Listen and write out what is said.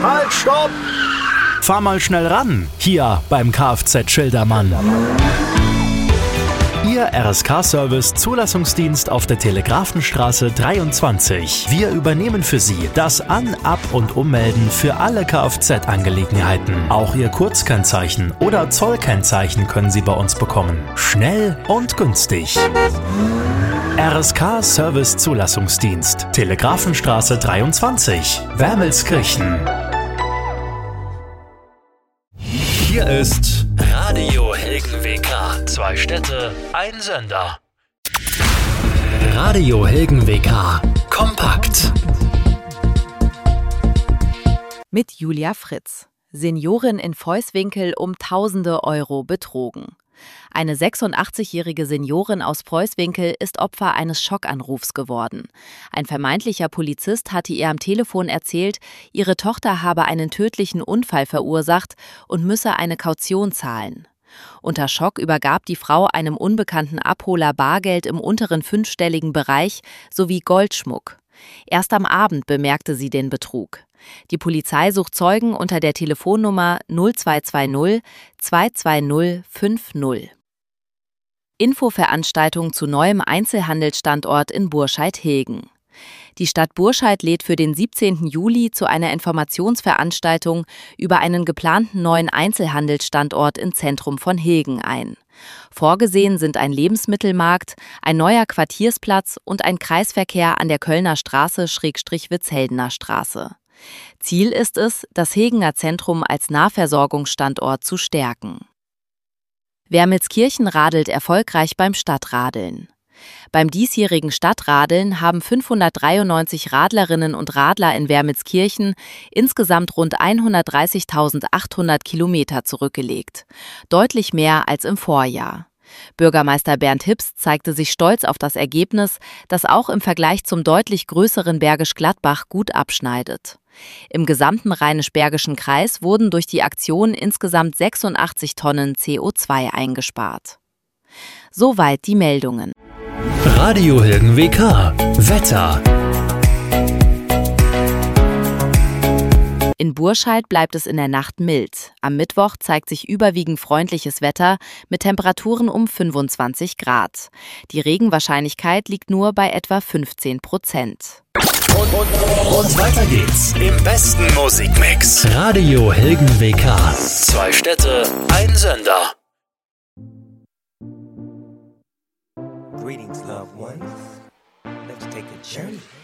Halt, stopp! Fahr mal schnell ran, hier beim Kfz Schildermann. Ihr RSK-Service Zulassungsdienst auf der Telegrafenstraße 23. Wir übernehmen für Sie das An-, Ab- und Ummelden für alle Kfz-Angelegenheiten. Auch Ihr Kurzkennzeichen oder Zollkennzeichen können Sie bei uns bekommen. Schnell und günstig. RSK-Service Zulassungsdienst, Telegrafenstraße 23, Wermelskirchen. Hier ist Radio Helgen WK. 2 Städte, ein Sender. Radio Helgen WK. Kompakt. Mit Julia Fritz. Seniorin in Voßwinkel um tausende Euro betrogen. Eine 86-jährige Seniorin aus Voßwinkel ist Opfer eines Schockanrufs geworden. Ein vermeintlicher Polizist hatte ihr am Telefon erzählt, ihre Tochter habe einen tödlichen Unfall verursacht und müsse eine Kaution zahlen. Unter Schock übergab die Frau einem unbekannten Abholer Bargeld im unteren 5-stelligen Bereich sowie Goldschmuck. Erst am Abend bemerkte sie den Betrug. Die Polizei sucht Zeugen unter der Telefonnummer 0220 220 50. Infoveranstaltung zu neuem Einzelhandelsstandort in Burscheid-Hilgen. Die Stadt Burscheid lädt für den 17. Juli zu einer Informationsveranstaltung über einen geplanten neuen Einzelhandelsstandort im Zentrum von Hilgen ein. Vorgesehen sind ein Lebensmittelmarkt, ein neuer Quartiersplatz und ein Kreisverkehr an der Kölner Straße/Witzheldener Straße. Ziel ist es, das Hilgener Zentrum als Nahversorgungsstandort zu stärken. Wermelskirchen radelt erfolgreich beim Stadtradeln. Beim diesjährigen Stadtradeln haben 593 Radlerinnen und Radler in Wermelskirchen insgesamt rund 130.800 Kilometer zurückgelegt. Deutlich mehr als im Vorjahr. Bürgermeister Bernd Hips zeigte sich stolz auf das Ergebnis, das auch im Vergleich zum deutlich größeren Bergisch Gladbach gut abschneidet. Im gesamten Rheinisch-Bergischen Kreis wurden durch die Aktion insgesamt 86 Tonnen CO2 eingespart. Soweit die Meldungen. Radio Helgen WK. Wetter. In Burscheid bleibt es in der Nacht mild. Am Mittwoch zeigt sich überwiegend freundliches Wetter mit Temperaturen um 25 Grad. Die Regenwahrscheinlichkeit liegt nur bei etwa 15%. Und weiter geht's im besten Musikmix. Radio Helgen WK. 2 Städte, ein Sender. Greetings, loved ones. Let's take a journey.